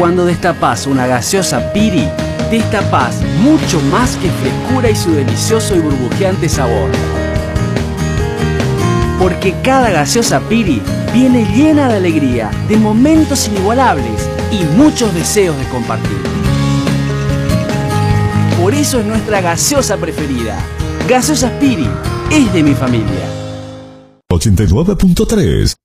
Cuando destapás una gaseosa Piri, destapás mucho más que frescura y su delicioso y burbujeante sabor. Porque cada gaseosa Piri viene llena de alegría, de momentos inigualables y muchos deseos de compartir. Por eso es nuestra gaseosa preferida. Gaseosas Piri es de mi familia. 89.3